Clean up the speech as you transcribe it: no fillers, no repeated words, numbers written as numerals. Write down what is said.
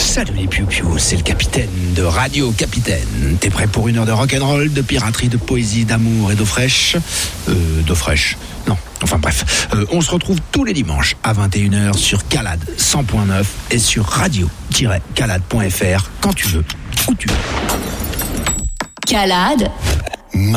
Salut les piou-piou, c'est le capitaine de Radio Capitaine. T'es prêt pour une heure de rock'n'roll, de piraterie, de poésie, d'amour et d'eau fraîche d'eau fraîche, non, enfin bref. On se retrouve tous les dimanches à 21h sur Calade 100.9 et sur radio-calade.fr quand tu veux, où tu veux. Calade.